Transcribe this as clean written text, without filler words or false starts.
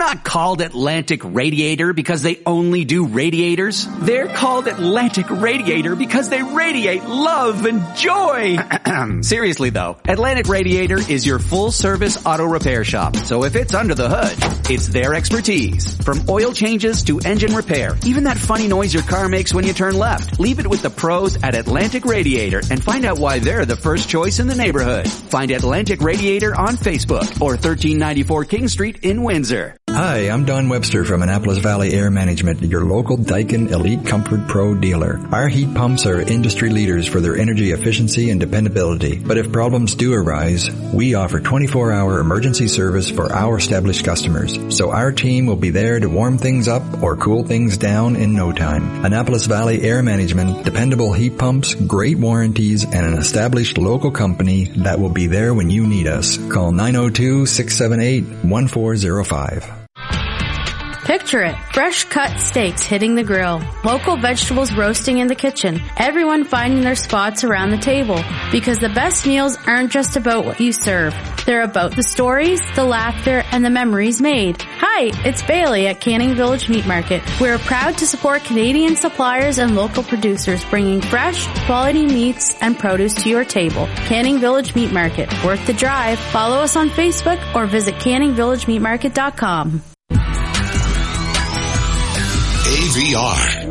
not called Atlantic Radiator because they only do radiators. They're called Atlantic Radiator because they radiate love and joy. Seriously though, Atlantic Radiator is your full-service auto repair shop. So if it's under the hood, it's their expertise. From oil changes to engine repair, even that funny noise your car makes when you turn left. Leave it with the pros at Atlantic Radiator and find out why they're the first choice in the neighborhood. Find Atlantic Radiator on Facebook or 1394 King Street in Windsor. Hi, I'm Don Webster from Annapolis Valley Air Management, your local Daikin Elite Comfort Pro dealer. Our heat pumps are industry leaders for their energy efficiency and dependability. But if problems do arise, we offer 24-hour emergency service for our established customers. So our team will be there to warm things up or cool things down in no time. Annapolis Valley Air Management, dependable heat pumps, great warranties, and an established local company that will be there when you need us. Call 902-678-1405. Picture it. Fresh cut steaks hitting the grill. Local vegetables roasting in the kitchen. Everyone finding their spots around the table. Because the best meals aren't just about what you serve. They're about the stories, the laughter, and the memories made. Hi, it's Bailey at Canning Village Meat Market. We're proud to support Canadian suppliers and local producers bringing fresh, quality meats and produce to your table. Canning Village Meat Market. Worth the drive. Follow us on Facebook or visit CanningVillageMeatMarket.com. AVR,